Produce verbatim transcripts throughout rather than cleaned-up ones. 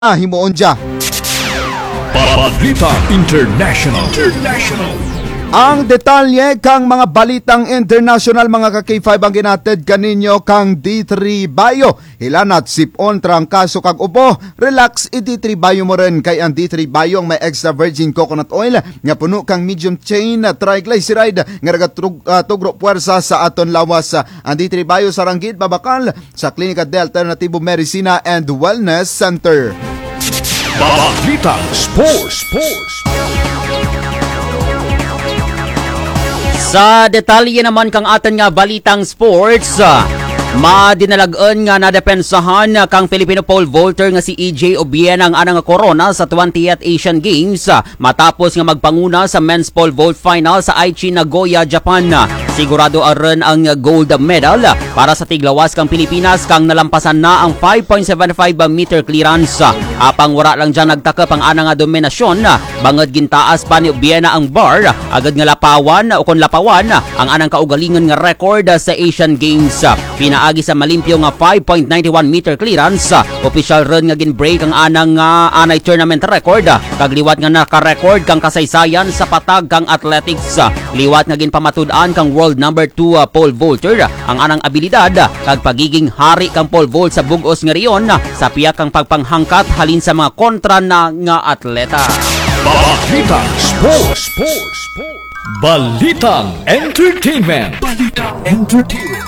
Ah, himuon dya. Balita International. International. Ang detalye kang mga balitang international mga ka-K five ang ginatid kaninyo kang D three Bio. Hilanat sipon trang kaso kag ubo. Relax i D three Bio mo rin kay ang D three Bio ang may extra virgin coconut oil nga puno kang medium chain triglyceride nga nagatug uh, tugro puwersa sa aton lawas. Ang D three Bio saranggit babakal sa Klinika de Alternatibo Medicina and Wellness Center. Balita Sports. Sports. Sa detalye naman kang atan nga balitang sports, madinalagan nga nadepensahan kang Filipino pole vaulter nga si E J Obiena ang anang corona sa twentieth Asian Games matapos nga magpanguna sa men's pole vault final sa Aichi, Nagoya, Japan. Sigurado aron ang gold medal para sa tiglawas kang Pilipinas kang nalampasan na ang five point seven five meter clearance. Apang wala lang dyan nagtakap ang anang dominasyon, bangod gintaas pa ni Obiena ang bar, agad nga lapawan o kon lapawan ang anang kaugalingon nga record sa Asian Games. Pinaagi sa malimpyo nga five point nine one meter clearance, official run nga gin-break ang anang uh, anay tournament record, kagliwat nga naka-record kang kasaysayan sa patag kang athletics. Liwat nga ginpamatud-an kang world number two uh, pole vaulter ang anang abilidad kag pagiging hari kang pole vault sa bugos nga riyon sa piyak kang pagpanghangkat halin sa mga kontra na nga atleta. Balita Sports. Sports. Balitang Entertainment. Balitang Entertainment.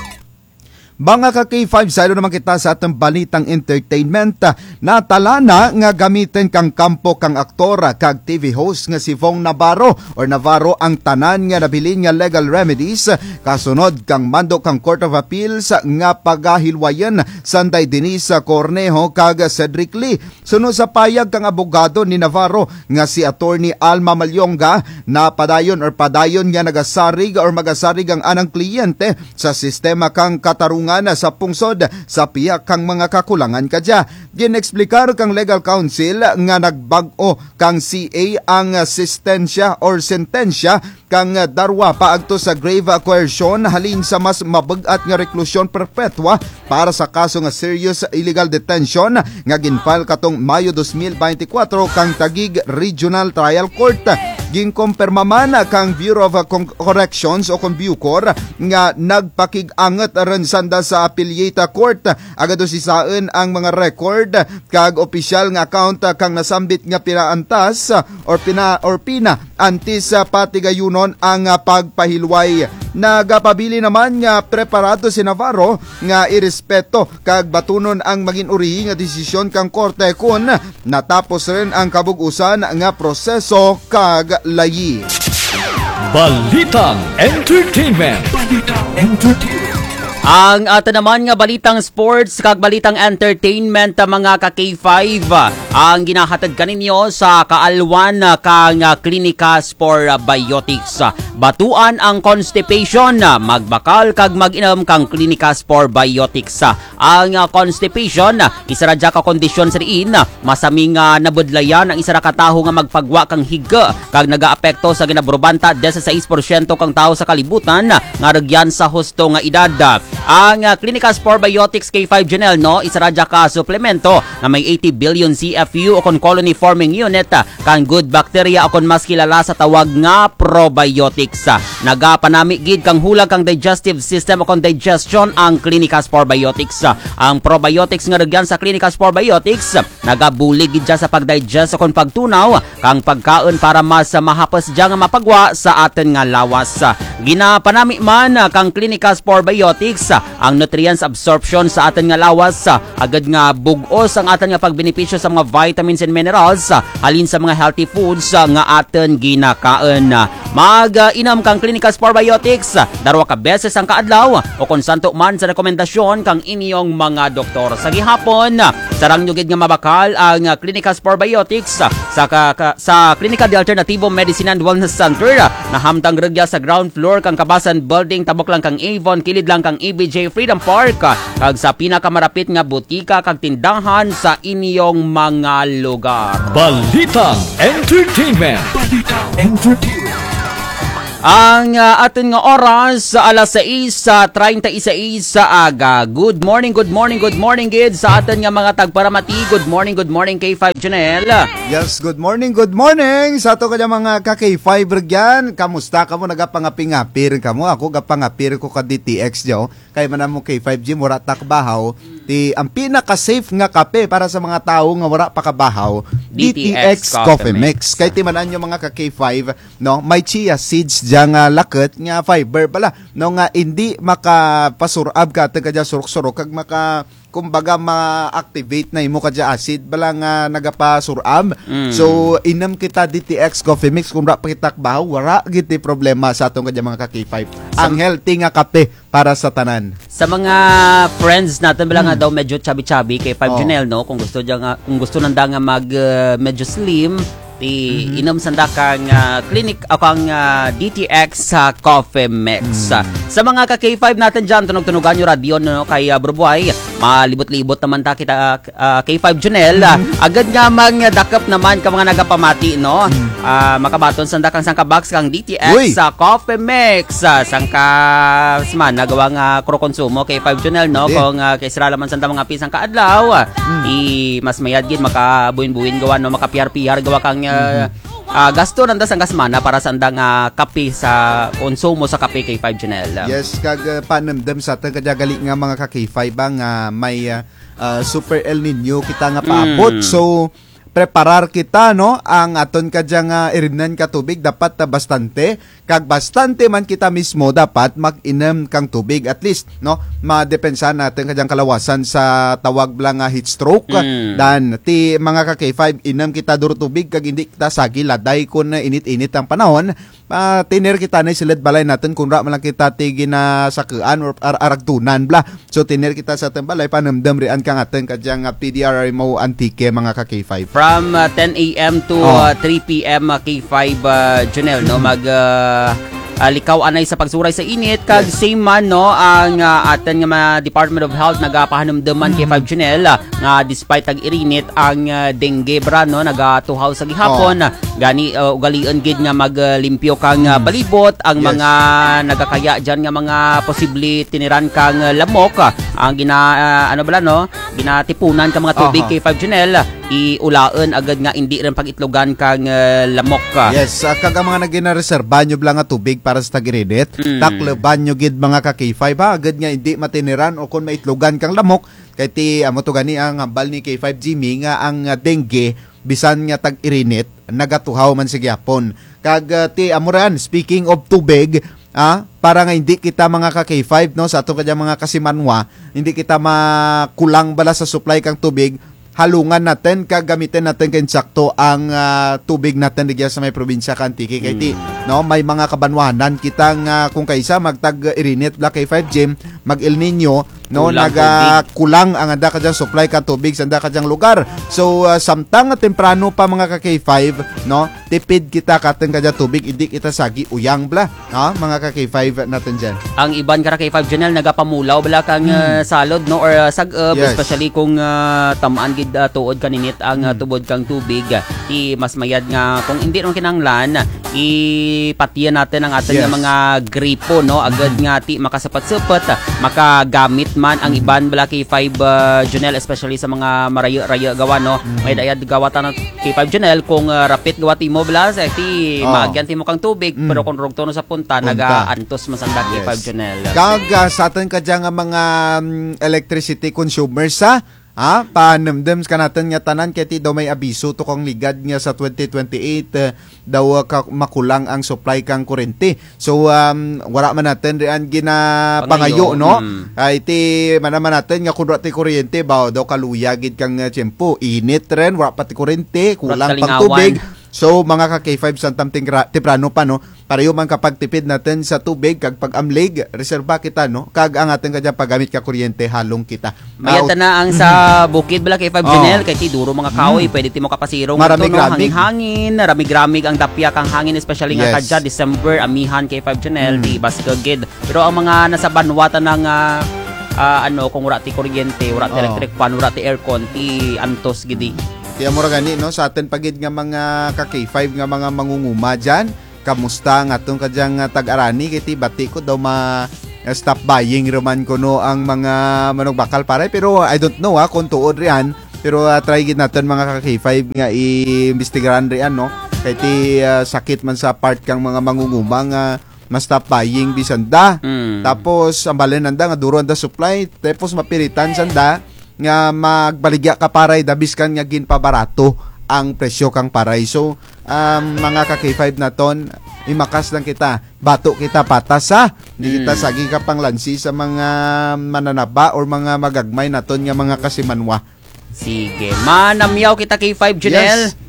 Mga ka-K five, salo naman kita sa atong balitang entertainment. Natalana nga gamitin kang kampo kang aktora kag T V host nga si Fong Navarro or Navarro ang tanan nga nabilin nga legal remedies kasunod kang mando kang Court of Appeals nga pagahilwayan sanday dinis sa Cornejo kag Cedric Lee. Sunod sa payag kang abogado ni Navarro nga si Attorney Alma Malyonga na padayon or padayon nga nagasarig or magasarig ang anang kliyente sa sistema kang katarungan sa pungsod sa piyak kang mga kakulangan kadya. Ginexplikar kang legal counsel nga nagbag-o kang C A ang sentensya or sentensya kang darwa paagto sa grave coercion halin sa mas mabugat nga reklusyon perpetua para sa kaso nga serious illegal detention nga ginfile katong Mayo twenty twenty-four kang Taguig Regional Trial Court. Ginkompirma man kang Bureau of Corrections o kung Bucor nga nagpakig-angat ron sanda sa Appellate Court. Agado si saan ang mga record kag opisyal nga account kang nasambit nga pinaantas or pina or pina antis patigayunon ang pagpahilway. Nagapabili naman nga preparado si Navarro nga irespeto kag batunon ang maging uri nga desisyon kang korte kun natapos rin ang kabug-usan nga proseso kag layi. Balitang Entertainment. Balitang Entertainment. Ang ato naman nga balitang sports kag balitang entertainment mga ka-K five ang ginahatag kaninyo sa kaalwan kang Klinika for Biotics. Batuan ang constipation, magbakal kag mag-inom kang Klinika for Biotics. Ang constipation isa ra ka kondisyon sa diin masaming uh, nabudlayan ang isa ra ka tawo nga magpagwa kang higa kag nagaapekto sa ginabrobanta sixteen percent kang tawo sa kalibutan nga regyan sa husto nga edad. Ang uh, Klinika for Biotics K five Janelle no isa ra ka suplemento na may eighty billion C F U o kon colony forming unit kang good bacteria o kon mas kilala sa tawag nga probiotics. Nagapanami gid kang hulag kang digestive system o kon digestion ang Klinika for Biotics. Ang probiotics nga regyan sa Klinika for Biotics nagabulig gid sa pagdigest o kon pagtunaw kang pagkaon para mas mahapos dya nga mapagwa sa aton nga lawas. Ginapanami man kang Klinika for Biotics ang nutrients absorption sa aton nga lawas, agad nga bugos ang aton nga pagbenepisyo sa mga vitamins and minerals halin sa mga healthy foods nga aton ginakaon. Mag-inam kang Klinika for Biotics darwa ka beses ang kaadlaw o kung santo man sa rekomendasyon kang inyong mga doktor. Sa gihapon, sarang nyugid nga mabakal ang Klinika for Biotics sa ka, ka, sa Klinika de Alternativo Medicine and Wellness Center na hamtang regya sa ground floor kang Kabasan Building, tabok lang kang Avon, kilid lang kang A B J Freedom Park kag sa pinakamarapit nga butika kag tindahan sa inyong mga lugar. Balitang Entertainment. Balitang Entertainment. Ang uh, atin nga oras sa alas sais sa treinta y seis sa aga. Good morning, good morning, good morning, kids. Sa atin nga mga tagparamati, good morning, good morning, K five Janelle. Yes, good morning, good morning. Sa ato kanya mga ka-K five regyan. Kamusta ka mo? Nagapangaping-apir ka mo. Ako gapangapir ko ka D T X dyo. Kaya man mo K five G, mura takbahaw. Ti, ang pinaka-safe nga kape para sa mga tao nga wala pa kabahaw, D T X Coffee Mix. Kaya timanan nyo mga ka-K five, no? May chia seeds dyan nga lakot nga fiber pala. No nga hindi makapasurab ka at kadya surok-surok kag maka kumbaga ma-activate na imo kadya acid bala nga nagapasurab. Mm. So inam kita D T X Coffee Mix kung ra pa kita bahaw, wala giti problema sa atong kadya mga ka-K five. Ang healthy nga kape para sa tanan. Sa mga friends natin bala nga daw medyo chubby-chubby K five Oh. Janelle, no? Kung gusto diya nga kung gusto nanda nga mag uh, medyo slim, ti mm-hmm. inom sanda kang uh, clinic o kang uh, D T X sa uh, Coffee Mix. Mm. Sa mga ka-K five natin dyan, tunog-tunogan yung radio no, kay uh, Brubuay, malibot-libot naman ta kita uh, K five Janelle. Mm-hmm. Agad nga mang dakap naman ka mga nagapamati, no? Mm-hmm. Uh, makabaton sanda kang sangka box kang D T X sa uh, Coffee Mix. Uh, sangka man nagawa nga krokonsumo K five Janelle, no? Okay. Kung uh, kay sira laman sanda mga pisang kaadlaw, mm-hmm. i mas mayad gid makabuin-buin gawa no, makapiyar-piyar gawa kang uh, mm-hmm. uh, gasto nanda sang kasmana para sa andang uh, kape sa konsumo sa kape K five Janelle. Yes, kag uh, panamdam sa atin kadya gali nga mga ka-K five bang uh, may uh, uh, super El Nino kita nga paabot. Mm. So preparar kita no ang aton kadya nga irinan ka tubig dapat uh, bastante kag bastante man kita mismo dapat mag-inom kang tubig at least no madepensa natin kadyang kalawasan sa tawag blang nga heat stroke. Mm. Dan ti mga ka-K five inom kita duro tubig kag hindi kita sagi laday kun init-init ang panahon. Uh, tiner kita na silid balay natin kung ra man lang kita ti ginasakaan or ar aragtunan bla. So tiner kita sa ating balay panamdam rian kang atin kadyang uh, P D R mo antike mga ka-K five. From uh, ten a m to oh. uh, three p m uh, K five uh, Janelle, no? Mag uh, uh, likaw anay sa pagsuray sa init kag yes. Same man no ang uh, atin nga mga Department of Health nagapahanumdaman mm-hmm. K five Janelle uh, nga despite tag irinit ang uh, dengue bra no nagatuhaw sa gihapon. Oh. Gani uh, ugalian gid nga maglimpyo kang uh, balibot ang yes. mga nagakaya diyan nga mga posible tiniran kang uh, lamok uh, ang gina uh, ano bala no ginatipunan ka mga tubig uh-huh. K five Janelle iulaan agad nga hindi rin pag-itlogan kang uh, lamok ka. Yes, uh, kag ang mga naginareserba nyo blang nga tubig para sa tagiridit, mm. takleban nyo gid mga ka-K five ha, agad nga hindi matiniran o kung maitlogan kang lamok, kay ti amo to gani ang hambal ni K five Jimmy nga ang uh, dengue bisan nga tag-irinit nagatuhaw man sa gyapon. Kag uh, ti amuran speaking of tubig, ah, para nga hindi kita mga ka-K five no sa ato kadya mga kasimanwa, hindi kita makulang bala sa supply kang tubig, halungan natin kag gamitin natin kay sakto ang uh, tubig natin digya sa may probinsya kan Antique kay ti no may mga kabanwanan kitang uh, kung kaysa magtag irinit bla K five Jim mag El Nino no naga kulang ang anda kadyang supply ka tubig sa anda kadyang lugar. So uh, samtang nga temprano pa mga ka-K five no tipid kita katen kadya tubig hindi kita sagi uyang bla ha mga ka-K five natin diyan. Ang iban ka K five Janelle nagapamulaw bala kang hmm. uh, salod no or uh, sag-up yes. especially kung uh, tamaan gid uh, tuod kaninit ang uh, tubod kang tubig uh, i mas mayad nga kung hindi ron kinanglan ipatiyan natin ang ating yes. mga gripo no agad nga ti makasapat-sapat uh, makagamit man ang iban bala K five uh, Janelle especially sa mga marayo-rayo gawa no mm. may dayad gawa ta ng K five Janelle kung uh, rapid gawa ti mo bala sa ti oh. maagyan ti mo kang tubig mm. pero kung rugto no sa punta, punta. Naga-antos masanda yes. K five Janelle kag uh, sa atin kadya nga mga um, electricity consumers sa ha panamdams ka natin nga tanan kay ti daw may abiso to kang ligad nga sa twenty twenty-eight uh, daw uh, ka, makulang ang supply kang kuryente. So um, wala man natin rian ginapangayo no mm. ay ti manaman natin nga kun ti kuryente ba daw kaluya gid kang uh, tiyempo init ren wala pa ti kuryente kulang pang tubig. So mga ka-K five santam temprano pa no pareho man kapag tipid natin sa tubig kag pag-amlig reserba kita no kag ang ating kadya paggamit ka kuryente halong kita. Mayata na ang sa bukid bala K five Janelle oh. kay ti duro mga kahoy mm. pwede ti mo kapasirong maramig no, hangin-hangin ramig-ramig ang tapya kang hangin especially nga yes. kadya December amihan K five Janelle mm. ti baskagid pero ang mga nasa banwatan ng uh, uh, ano kung wala ti kuryente wala ti oh. electric fan wala ti aircon ti antos gidi. Kaya mo gani no sa atin pagid nga mga ka-K five nga mga mangunguma diyan kamusta nga itong kadyang uh, tag-arani kiti bati ko daw ma uh, stop buying roman ko no ang mga manok bakal pare pero I don't know ha kung tuod riyan pero uh, try gid natin mga ka-K five nga i-investigaran riyan no kay ti uh, sakit man sa part kang mga mangungumang uh, ma-stop buying bisan da Mm. tapos ang balen nanda nga duro anda supply tapos mapiritan sanda nga magbaligya ka paray dabis kan nga ginpabarato ang presyo kang paray. So, um, mga ka-K five na ton, imakas lang kita. Bato kita patas ha. Hindi kita Mm. sagi ka pang lansi sa mga mananaba or mga magagmay na ton nga mga kasimanwa. Sige. Manamyaw kita K five, Junel. Yes.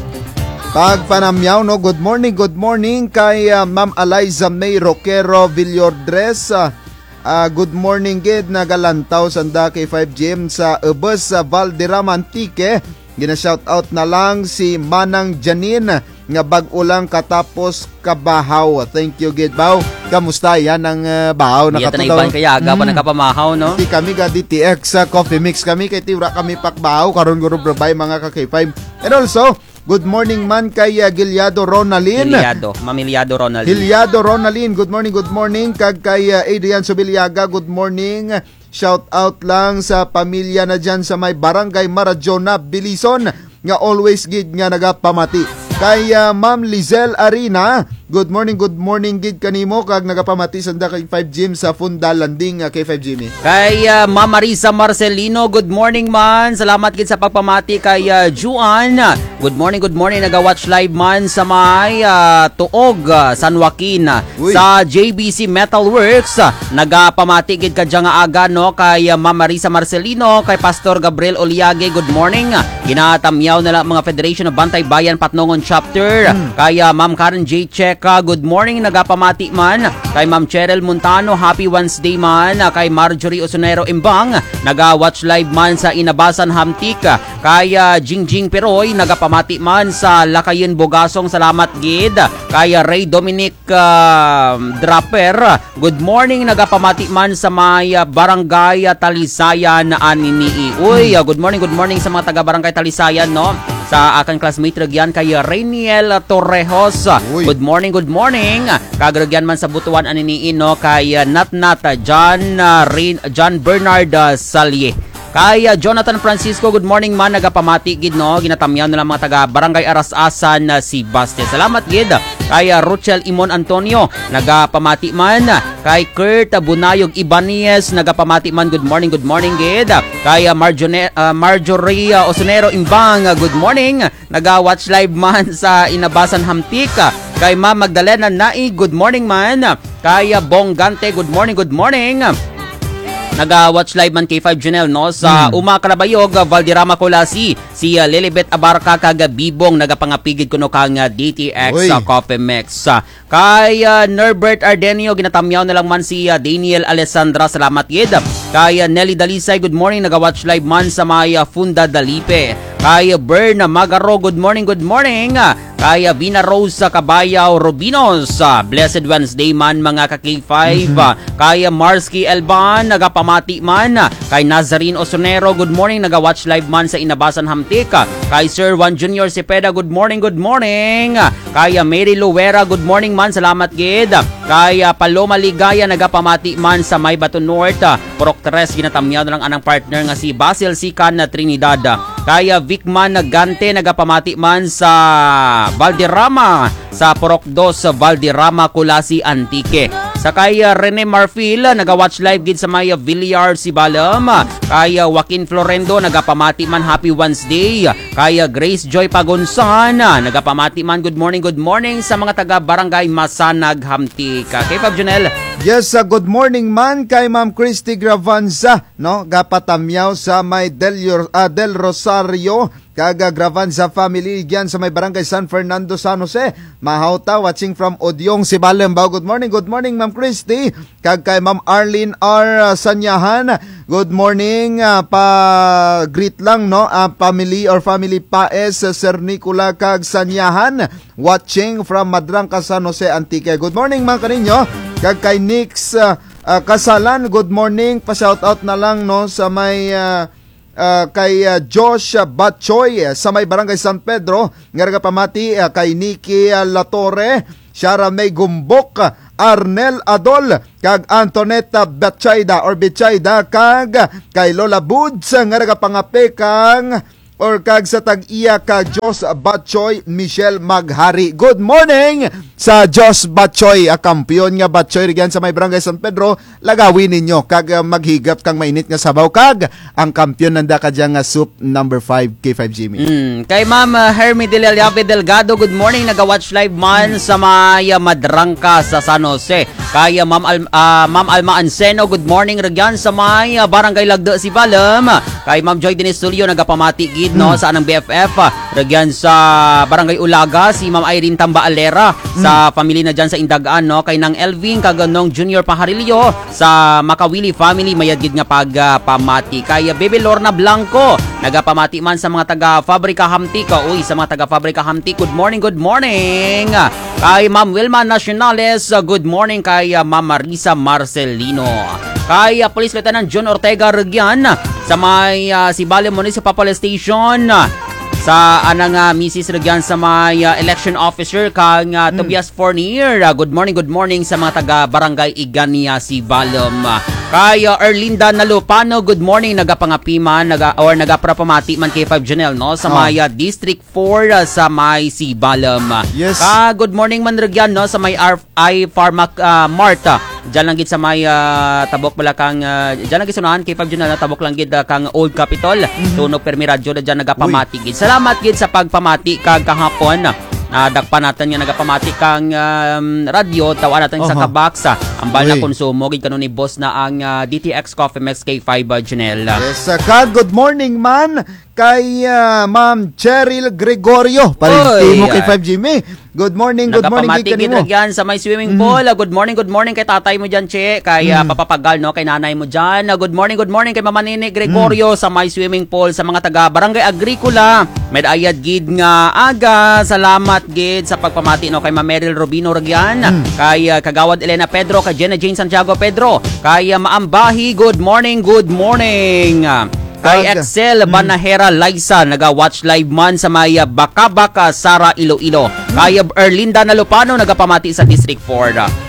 Pag panamyaw, no? Good morning, good morning kay uh, Ma'am Eliza May Roquero Villordres. Uh, uh, good morning, gid. Nagalantaw sanda K five Gym sa Ubus sa Valderrama Antique. Gina-shout out na lang si Manang Janine nga bag-o lang katapos kabahaw. Thank you, gid baw. Kamusta yan ang uh, bahaw na Iya katulaw? tanay ban kaya aga pa nakapamahaw, no? Ti kami ga D T X sa coffee mix kami kay tiwra kami pakbahaw karon guro brabay mga ka-K five. And also, good morning man kay uh, Gilyado Ronalyn. Hilyado. Mamilyado, Ronald. Hilyado Ronalyn, good morning, good morning. Kag kay uh, Adrian Subiliaga, good morning. Shout out lang sa pamilya na dyan sa may barangay Marajona, Bilison, nga always gid nga nagapamati. Kay uh, Ma'am Lizelle Arina, good morning, good morning gid kanimo kag nagapamati sanda kay five Gym sa Funda Landing uh, kay five Jimmy. Kay uh, Ma'am Marisa Marcelino, good morning man. Salamat gid sa pagpamati kay uh, Juan. Good morning, good morning. Naga-watch live man sa may uh, Tuog, uh, San Joaquin. Uy. Sa J B C Metalworks. Uh, nagapamati gid kadya nga aga no kay uh, Ma'am Marisa Marcelino, kay Pastor Gabriel Oliage, good morning. Ginatamyaw na lang mga Federation of Bantay Bayan Patnongon Chapter. Hmm. Kay uh, Ma'am Karen J. Checa, good morning. Nagapamati man. Kay Ma'am Cheryl Montano, happy Wednesday man. Kay Marjorie Osonero Imbang, naga-watch live man sa Inabasan Hamtik. Kay uh, Jingjing Peroy, nagapamati man sa Lakayin Bogasong, salamat gid. Kay uh, Ray Dominic uh, Draper, good morning. Nagapamati man sa may uh, Barangay Talisayan Anini. Uy, uh, good morning, good morning sa mga taga Barangay Talisayan, no? Sa aking classmate Ragyan kay Rainiel Torrejos. Uy. Good morning, good morning. Kagragyan man sa Butuan aniniin no kay uh, Nat Nat John uh, Rain, John Bernard uh, Salye. Kay uh, Jonathan Francisco, good morning man. Nagapamati gid no, ginatamyaw na lang mga taga Barangay Arasasan uh, si Baste. Salamat gid. Kay uh, Rochelle Imon Antonio, nagapamati man. Kay Kurt Bunayog Ibanez, nagapamati man, good morning, good morning gid. Kay uh, Marjone, uh, Marjorie uh, Osonero Imbang, uh, good morning. Naga-watch live man sa Inabasan Hamtik. Kay Ma'am Magdalena Nai, good morning man. Kay uh, Bong Gante, good morning, good morning. Naga-watch live man K five Junel no sa hmm. Uma Carabayog, Valderrama Colasi, si uh, Lilibet Abarca kaga Bibong, nagapangapigid kuno kang uh, D T X sa uh, Coffee Mix. Uh, kay uh, Norbert Ardenio, ginatamyaw na lang man si uh, Daniel Alessandra, salamat gid. Kay uh, Nelly Dalisay, good morning. Naga-watch live man sa may uh, Funda Dalipe. Kay uh, Bern Magaro, good morning, good morning. Uh, kay uh, Vina Rose Cabayaw Rubinos, uh, blessed Wednesday man mga ka-K five. Mm-hmm. uh, kay uh, Marsky Elban, nagapamati man. Uh, kay Nazarene Osonero, good morning. Naga-watch live man sa Inabasan Hamtik. Uh, kay Sir Juan Junior Cepeda, good morning, good morning. Uh, kay uh, Mary Luwera, good morning man, salamat gid. Uh, kay uh, Paloma Ligaya, nagapamati man sa May Bato North. Uh, Porok Tres, ginatamyaw na lang anang partner nga si Basil Sican na Trinidad. Uh, kay uh, Vicman Gante, nagapamati man sa Valderrama, sa Porok dos Valderrama Colasi Antique. Sa kay uh, Rene Marfil, naga-watch live gid sa may uh, Villar Sibalam. Kay uh, Joaquin Florendo, nagapamati man, happy Wednesday. Kay uh, Grace Joy Pagonsan, nagapamati man, good morning, good morning sa mga taga Barangay Masanag Hamtik. Kay Fab Junel. Yes, uh, good morning man kay Ma'am Christy Gravanza, no? Gapatamyaw sa may Del, uh, Del Rosario, kaga Gravanza family diyan sa may Barangay San Fernando, San Jose. Mahauta, watching from Odyong, Sibalembao. Good morning, good morning Ma'am Christy. Kag kay Ma'am Arlene R. Sanyahan, good morning. Uh, pa greet lang no, uh, family or family Paes, uh, Sir Nicola kag Sanyahan, watching from Madranca, San Jose Antique. Good morning man kaninyo. Kag kay Nix uh, uh, Kasalan, good morning. Pa-shoutout na lang no sa may uh, uh, kay uh, Josh Batchoy uh, sa may Barangay San Pedro. Nga pamati uh, kay Nikki uh, Latore, Shara May Gumbok, Arnel Adol, kag Antoneta Betchayda or Betchayda, kag kay Lola Buds nga nagapangape kang or kag sa tag-iya ka Jos Batchoy Michelle Maghari. Good morning sa Jos Batchoy, a kampiyon nga Batchoy riyan sa may Barangay San Pedro. Lagawin ninyo kag uh, maghigap kang mainit nga sabaw kag ang kampiyon nanda ka dyan nga soup number five K five Jimmy. Mm. Kay Ma'am uh, Hermy Delaliave Delgado, good morning. Naga-watch live man sa may uh, Madrangka sa San Jose. Kay uh, Ma'am Al uh, Ma'am Alma Anseno, good morning riyan sa may uh, Barangay Lagda si Balam. Kay Ma'am Joy Dennis Tulio nagapamati gid no sa anang B F F ragyan sa Barangay Ulaga si Ma'am Irene Tambaalera mm. sa family na dyan sa Indagaan no kay nang Elvin kaganong Junior Paharilio sa Makawili family mayad gid nga pagpamati kay Bebe Lorna Blanco nagapamati man sa mga taga Fabrika Hamtik. Uy, sa mga taga Fabrika Hamtik, good morning, good morning. Kay Ma'am Wilma Nacionales, good morning. Kay Ma'am Marisa Marcelino. Kay uh, Police Lieutenant John Ortega Regian sa may uh, Sibale Municipal Police Station sa anang uh, Missus Regian sa may uh, election officer kang uh, mm. Tobias Fournier. Uh, good morning, good morning sa mga taga Barangay Igania Sibalom. Kay uh, Erlinda Nalupano, good morning. Nagapangapiman naga or nagaprapamati man K five Janelle no sa may uh, District four uh, sa may Sibalom. Yes. Ka good morning man Regian no sa may R I Pharma uh, Marta. Diyan lang gid sa may uh, tabok bala kang uh, diyan lang gid sa unahan K five Janelle tabok lang gid uh, kang Old Capitol. Mm-hmm. Tunog Permi Radio na diyan nagapamati gid. Salamat gid sa pagpamati kag kahapon. Uh, dakpa natin nga nagapamati kang um, radio tawa natin uh-huh. sa kabaksa ambal na konsumo gid kanon ni boss na ang uh, D T X Coffee Max K five uh, Janelle. Yes, uh, ka good morning man kay uh, Ma'am Cheryl Gregorio parinti mo kay five Jimmy. Good morning, good morning kay kanimo. Nagapamatigid sa may swimming pool. Mm-hmm. Good morning, good morning kay tatay mo diyan, Che. Kay uh, mm. papapagal no kay nanay mo diyan. Good morning, good morning kay Mama Nene Gregorio mm. sa may swimming pool sa mga taga Barangay Agricola. Medayad gid nga aga. Salamat gid sa pagpamati no kay Ma'am Meryl Rubino Ragian, mm. kay uh, Kagawad Elena Pedro, kay Jenna Jane Santiago Pedro, kay uh, Maambahi. Good morning, good morning. Kay Excel Banahera Liza, naga-watch live man sa may Baka-Baka, Sara, Iloilo. Kay Erlinda Nalupano, nagapamati sa District four.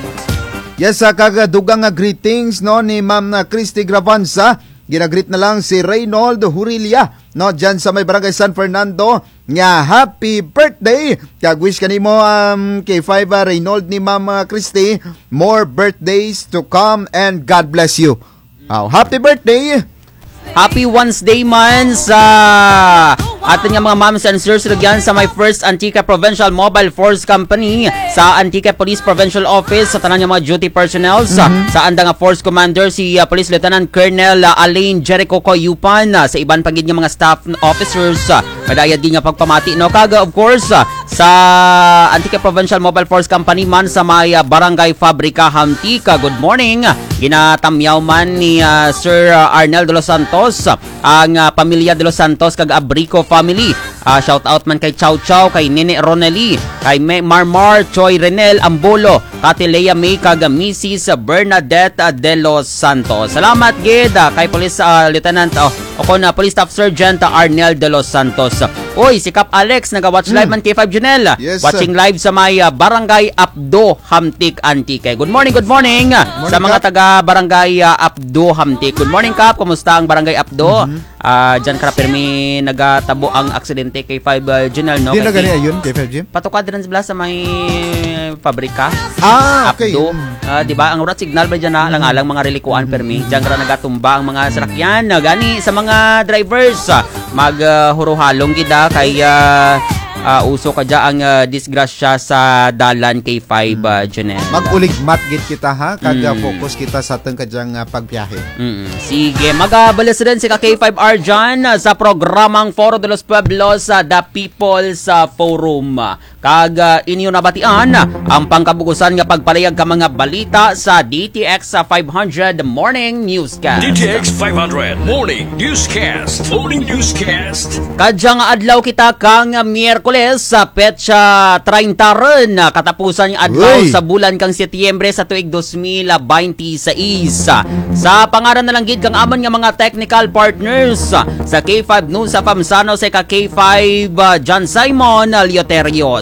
Yes, uh, kagadugang uh, greetings no ni Ma'am uh, Christy Gravanza. Ginagreet na lang si Reynold Hurilia no dyan sa may Barangay San Fernando nga happy birthday. Kag wish kanimo um, kay five uh, Reynold ni Ma'am uh, Christy, more birthdays to come and God bless you. Oh, happy birthday. Happy Wednesday man sa atin nga mga moms and sirs lagyan sa my first Antique Provincial Mobile Force Company sa Antique Police Provincial Office sa tanan nga mga duty personnel mm-hmm. sa anda nga Force Commander si uh, Police Lieutenant Colonel uh, Alain Jericho Coyupan uh, sa iban pagid nga mga staff officers uh, madayad din nga pagpamati no kaga of course uh, sa Antique Provincial Mobile Force Company man sa may uh, Barangay Fabrika Hamtika. Good morning. Ginatamyaw man ni uh, Sir uh, Arnel de los Santos uh, ang uh, pamilya de los Santos kag Abrico family. Uh, shout out man kay Chow Chow, kay Nene Roneli, kay Marmar, Choi Renel Ambolo, kati Lea May kag Missus Bernadette de los Santos. Salamat gid uh, kay Police uh, Lieutenant uh, o kon uh, Police Staff Sergeant uh, Arnel de los Santos. Oy, si Cap Alex naga-watch live mm. man K five Janelle. Yes, watching live sa may uh, Barangay Apdo Hamtik Antique. Good morning, good morning, morning sa mga Cap. Taga Barangay uh, Apdo Hamtik. Good morning Cap, kumusta ang Barangay Apdo? Mm-hmm. Uh, diyan kara permi nagatabo ang aksidente kay five uh, Janelle no. Di na gani ayun kay five Jim. Patukad din sa may pabrika. Ah, okay. Apdo. Uh, di ba ang rat signal ba diyan na lang alang mga relikuan permi. Diyan kara nagatumba ang mga sasakyan. Gani sa mga drivers uh, mag uh, huruhalong gida kay uh, uh, uso ka dya ang uh, disgrasya sa dalan kay five uh, Janelle. Mag-uligmat git kita ha kag Mm. focus kita sa teng kadyang uh, pagbiyahe. Mm-mm. Sige, magabalas rin si ka K five R dyan uh, sa programang Foro de los Pueblos sa uh, The People's uh, Forum. Kag uh, inyo nabatian uh, ang pangkabukusan nga pagpalayag ka mga balita sa D T X uh, five hundred Morning Newscast. D T X five hundred Morning Newscast. Morning Newscast. Kadyang adlaw kita kang Miyerkules sa petsa thirty ron katapusan yung adlaw Uy. sa bulan kang Setyembre sa tuig two thousand twenty-six. Sa pangaran na lang gid kang amon nga mga technical partners sa K five News sa Pamsano sa ka K five uh, John Simon Lioterio.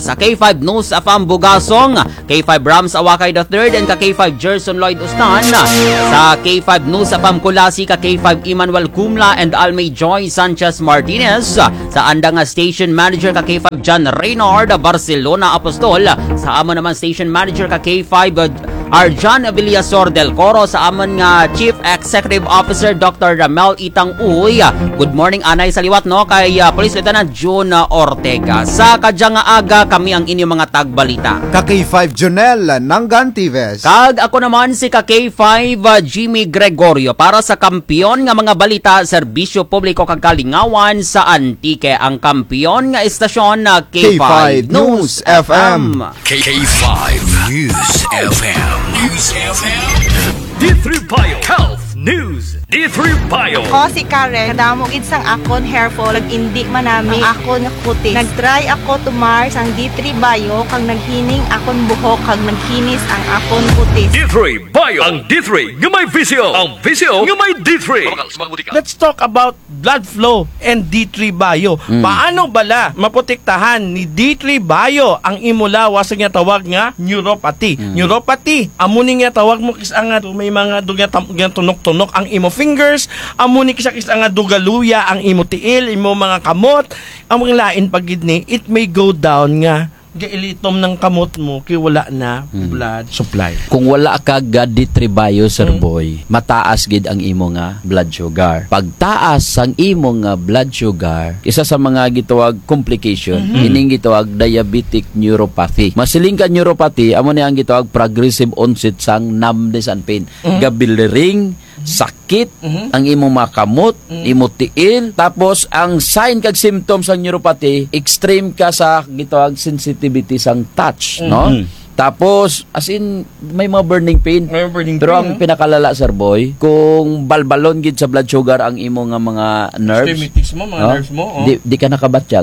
Sa K five News Afam Bugasong, K five Rams Awakay the third and ka K five Gerson Lloyd Ustan. Sa K five News Afam Kulasi, ka K five Emmanuel Kumla and Almay Joy Sanchez Martinez. Sa andang nga station manager ka K five John Reynard Barcelona Apostol. Sa amon naman station manager ka K five Arjan Villasor del Coro. Sa amon nga Chief Executive Officer Doctor Ramel Itang Uy. Good morning anay sa liwat no kay uh, Police Lieutenant June Ortega. Sa kadyang nga aga kami ang inyong mga tagbalita. Ka K five Jonel Nanggan Tives. Kag ako naman si ka K five uh, Jimmy Gregorio para sa kampiyon nga mga balita serbisyo publiko kag kalingawan sa Antique. Ang kampiyon nga istasyon na K five, K five News F M. K five News F M. News F M. D three Bio Health News. D three Bio. Ako si Karen, kadamo gid sang akon hair fall, nag-indi man nami ang akon nga kutis. Nag-try ako tumar sang D three Bio kag naghining akon buhok kag naghinis ang akon kutis. D three Bio. Ang D three nga may visio. Ang visio nga may D three. Let's talk about blood flow and D three Bio. Mm. Paano bala maprotektahan ni D three Bio ang imula wasa nga tawag nga neuropathy. Mm. Neuropathy, amo ni nga tawag mo kis nga may mga duga tunok-tunok ang imo fingers, amo ni kisa kis nga dugaluya ang imo tiil, imo mga kamot, amo lain pagid ni it may go down nga gailitom ng kamot mo kay wala na blood supply. Kung wala ka God D three Bio, Sir Boy, mataas gid ang imo nga blood sugar. Pagtaas ang imo nga blood sugar, isa sa mga gitawag complication, ining gitawag diabetic neuropathy. Masiling ka neuropathy, amo ni ang gitawag progressive onset sang numbness and pain. Gabilering, sakit, ang imo makamot, imo tiil, tapos ang sign kag symptoms sang neuropathy, extreme ka sa gitawag sensitivity sang touch, no? Tapos, as in, may mga burning pain. May burning Pero pain, ang pinakalaala, Sir Boy, kung balbalon gid sa blood sugar ang imo nga mga nerves, Extremities mo, mga no? nerves mo. Oh. di, di ka nakabatsyag.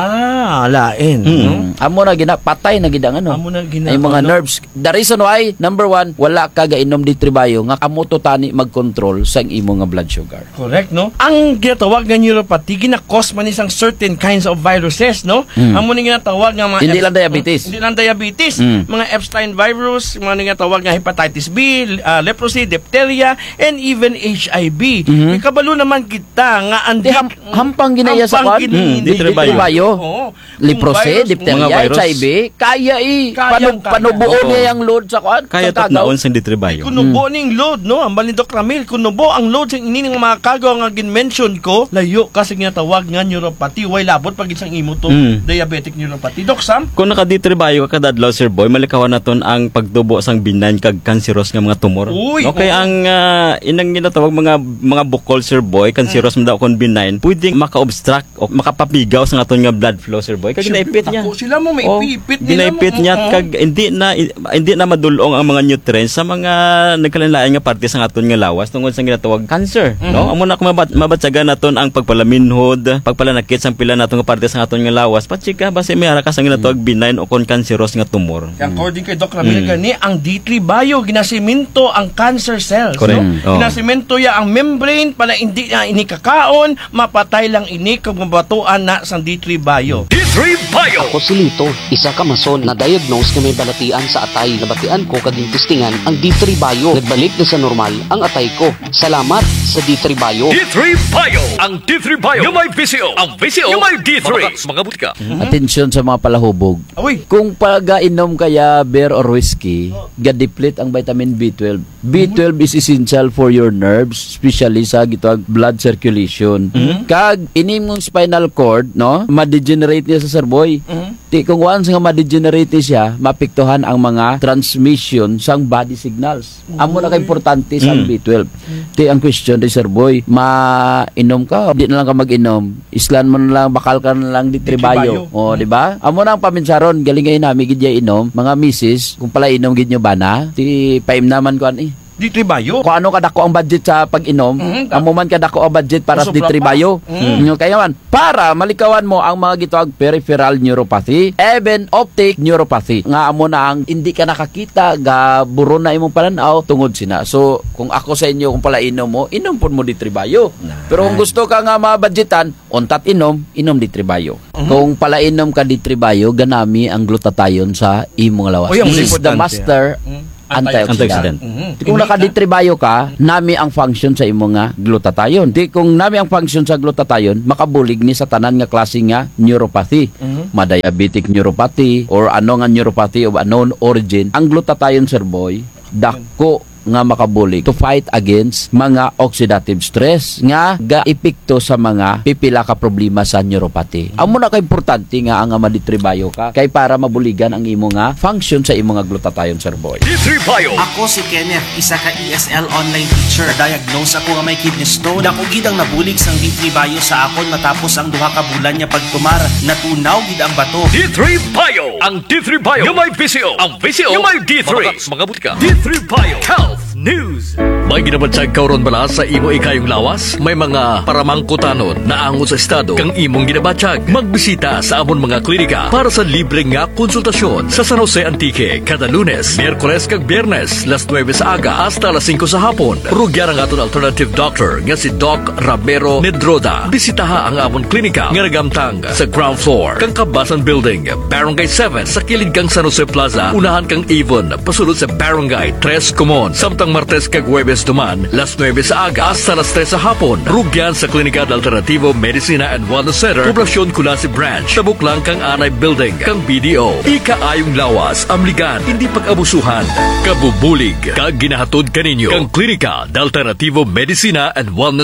Ah, lain. No? Mm. Amo na gina patay na gid ang ano. Amo na gina- ay mga ano? nerves. The reason why, number one, wala ka gainom D three Bio nga amo to tani mag-control sa imo nga blood sugar. Correct, no? Ang ginatawag nga neuropathy, gina-cause man isang certain kinds of viruses, no? Mm. Ang muna ginatawag nga mga... Hindi Ep- lang diabetes. Hindi lang diabetes. Mm. Mga Epstein virus, mga ginatawag nga hepatitis B, uh, leprosy, diphtheria, and even H I V. Mhm. May kabalo naman kita nga ang... Di ham- hampang ginaya sa kwan. gini- Mm, D three Bio. Oo. Leprosy, Kung virus, diphtheria, mga H I V, kaya i Kayang- panu- kaya. panubuo Oo. niya yung load sa kwan. Kaya sa tat kagaw. naon sa D three Bio. Kunubo ning load, no? Ang balindok Ramil, kunubo ang load sa ini ng mga kagaw nga gin-mention ko, layo kasi ginatawag nga neuropathy. Way labot pag isang imo to, Mm. diabetic neuropathy. Dok Sam? Kung naka D three Bio ka kadadlaw, Sir Boy, malikawan naton ang pagtubo sang benign kag cancerous nga mga tumor. Uy, Okay, oo. ang ah, inang ginatawag mga mga bukol, Sir Boy, cancerous mm. daw kon benign, pwedeng maka-obstruct o makapapigaw sa aton nga blood flow, Sir Boy. Kag ginaipit niya. Ako, sila mo may Oh, ipipit nila ginaipit mo. niya Oo. kag hindi na hindi na madulong ang mga nutrients sa mga nagkalain-lain nga parte sa aton nga lawas tungod sa ginatawag cancer, no? Amo na kung mabat mabatsagan naton ang pagpalaminhod, pagpalanakit sang pila naton nga parte sa aton nga lawas, patsika base may ara ka sang ginatawag benign o kon cancerous nga tumor. Kaya according kay Doc Ramil gani, ang D three Bio ginasiminto ang cancer cells, Correct. no? Oh. Ginasimento ya ang membrane para hindi na ini kakaon, mapatay lang ini kung mabatuan na sa D three Bio. D three Bio. Ako si Lito, isa ka mason na diagnose nga may balatian sa atay. Nabatian ko kaging testingan ang D three Bio. Nagbalik na sa normal ang atay ko. Salamat sa D three Bio. D three Bio. Ang D three Bio nga may visio. Ang visio nga may D three. Mga butika. Atensyon sa mga palahubog. Uy, Kung pag-inom kaya beer or whiskey, ga-deplete ang vitamin B twelve. B twelve is essential for your nerves, especially sa gitawag blood circulation. Kag inim mong spinal cord, no, ma-degenerate niya sa sarboy. Ti kung once nga ma-degenerate siya, mapiktuhan ang mga transmission sang body signals. Amo na ka importante sa B twelve. Ti ang question ri sarboy, ma-inom ka, di na lang ka mag-inom. Islan mo na lang, bakal ka na lang di tribayo. O, di ba? Amo na ang paminsaron, galing ngayon namin gid inom, mga misis, kung pala inom gid nyo ba na, ti paim naman ko ani. D three Bio. Kung ano kadako ang budget sa pag-inom, Mhm. amo man kadako ang budget para sa D Usupra three pa. Bio. Mhm. Inyo kaya man, para malikawan mo ang mga gitawag peripheral neuropathy, even optic neuropathy. Nga amo na ang hindi ka nakakita, ga buro na imong pananaw tungod sina. So, kung ako sa inyo, kung pala inom mo, inom po mo D three Bio. Pero kung gusto ka nga mabudgetan, untat inom, inom D three Bio. Kung pala inom ka D three Bio, ganami ang glutathione sa imong lawas. O, yung This is the importante. master Antioxidant. antioxidant. Mhm. Di kung naka D three Bio ka, nami ang function sa imo nga glutathione. Di kung nami ang function sa glutathione, makabulig ni sa tanan nga klase nga neuropathy. Madiabetic neuropathy or ano nga neuropathy of unknown origin. Ang glutathione, sir boy, dako nga makabulig to fight against mga oxidative stress nga ga-epekto sa mga pipila ka problema sa neuropathy. Amo na ka importante nga ang D three Bio ka kay para mabuligan ang imo nga function sa imo nga glutathione, sir boy. D three Bio. Ako si Kenneth, isa ka E S L online teacher. Diagnose ako nga may kidney stone. Dako gid ang nabulig sang D three Bio sa akon matapos ang duha ka bulan niya pagtumar. Natunaw gid ang bato. D three Bio. Ang D three Bio. Yung may V C O. Ang V C O. Yung may D three. Mga butika. D three Bio. Health News. May ginabatsag kauron bala sa imo ikayong lawas? May mga paramangkutanon na angon sa estado kang imong ginabatsag. Magbisita sa amon mga klinika para sa libre nga konsultasyon sa San Jose Antique kada Lunes, Miyerkules kag Biyernes, las nueve sa aga hasta las cinco sa hapon. Rugyan ang aton alternative doctor nga si Doc Ramiro Nedroda. Bisitaha ang amon klinika nga nagamtang sa ground floor kang Kabasan Building, Barangay seven sa kilid kang San Jose Plaza, unahan kang Avon, pasulod sa Barangay tres Comon. Samtang Martes kag Huwebes duman, las nueve sa aga hasta las tres sa hapon. Rugyan sa Klinika de Alternativo Medicina and Wellness Center, Poblacion Culasi Branch, Tabuklang kang Anay Building, kang B D O. Ikaayong lawas, amligan, hindi pag-abusuhan. Kabubulig, kag ginahatod kaninyo, kang Klinika de Alternativo Medicina and Wellness